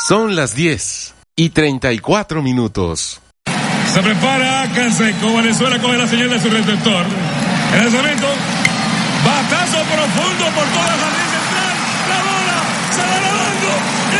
Son las 10:34. Se prepara Canseco. Venezuela coge la señal de su receptor. En ese momento, batazo profundo por toda la línea central. La bola se va lavando.